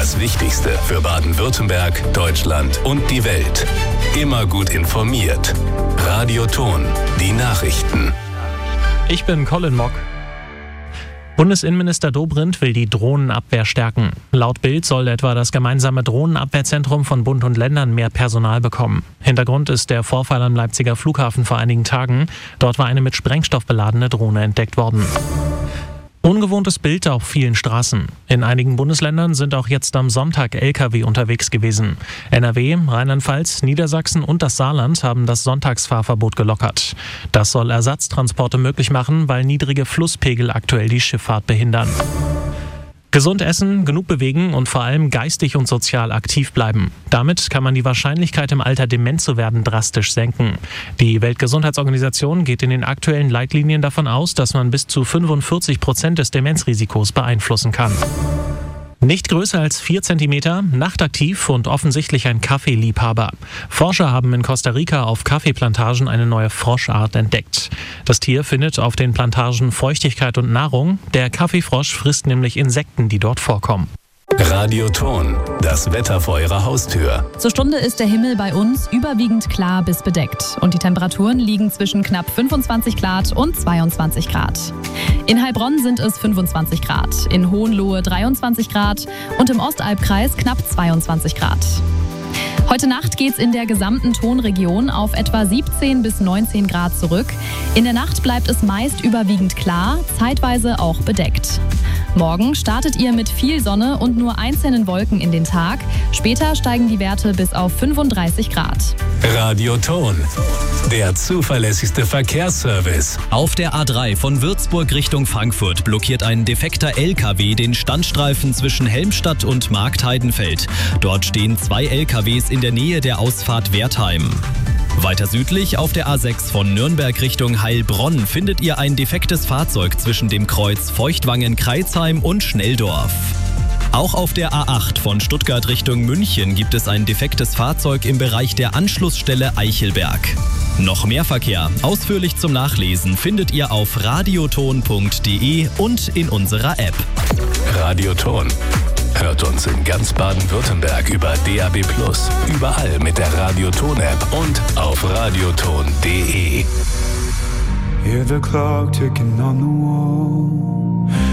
Das Wichtigste für Baden-Württemberg, Deutschland und die Welt. Immer gut informiert. Radio Thon, die Nachrichten. Ich bin Colin Mock. Bundesinnenminister Dobrindt will die Drohnenabwehr stärken. Laut Bild soll etwa das gemeinsame Drohnenabwehrzentrum von Bund und Ländern mehr Personal bekommen. Hintergrund ist der Vorfall am Leipziger Flughafen vor einigen Tagen. Dort war eine mit Sprengstoff beladene Drohne entdeckt worden. Ungewohntes Bild auf vielen Straßen. In einigen Bundesländern sind auch jetzt am Sonntag Lkw unterwegs gewesen. NRW, Rheinland-Pfalz, Niedersachsen und das Saarland haben das Sonntagsfahrverbot gelockert. Das soll Ersatztransporte möglich machen, weil niedrige Flusspegel aktuell die Schifffahrt behindern. Gesund essen, genug bewegen und vor allem geistig und sozial aktiv bleiben. Damit kann man die Wahrscheinlichkeit, im Alter dement zu werden, drastisch senken. Die Weltgesundheitsorganisation geht in den aktuellen Leitlinien davon aus, dass man bis zu 45% des Demenzrisikos beeinflussen kann. Nicht größer als 4 cm, nachtaktiv und offensichtlich ein Kaffeeliebhaber. Forscher haben in Costa Rica auf Kaffeeplantagen eine neue Froschart entdeckt. Das Tier findet auf den Plantagen Feuchtigkeit und Nahrung. Der Kaffeefrosch frisst nämlich Insekten, die dort vorkommen. Radio Thon, das Wetter vor Ihrer Haustür. Zur Stunde ist der Himmel bei uns überwiegend klar bis bedeckt. Und die Temperaturen liegen zwischen knapp 25 Grad und 22 Grad. In Heilbronn sind es 25 Grad, in Hohenlohe 23 Grad und im Ostalbkreis knapp 22 Grad. Heute Nacht geht's in der gesamten Thonregion auf etwa 17 bis 19 Grad zurück. In der Nacht bleibt es meist überwiegend klar, zeitweise auch bedeckt. Morgen startet ihr mit viel Sonne und nur einzelnen Wolken in den Tag. Später steigen die Werte bis auf 35 Grad. Radio Thon, der zuverlässigste Verkehrsservice. Auf der A3 von Würzburg Richtung Frankfurt blockiert ein defekter LKW den Standstreifen zwischen Helmstadt und Marktheidenfeld. Dort stehen 2 LKWs in der Nähe der Ausfahrt Wertheim. Weiter südlich auf der A6 von Nürnberg Richtung Heilbronn findet ihr ein defektes Fahrzeug zwischen dem Kreuz Feuchtwangen-Kreilsheim und Schnelldorf. Auch auf der A8 von Stuttgart Richtung München gibt es ein defektes Fahrzeug im Bereich der Anschlussstelle Eichelberg. Noch mehr Verkehr, ausführlich zum Nachlesen, findet ihr auf radiothon.de und in unserer App. Radio Thon. Hört uns in ganz Baden-Württemberg über DAB+, überall mit der Radio Thon App und auf radiothon.de. Hear the clock ticking on the wall.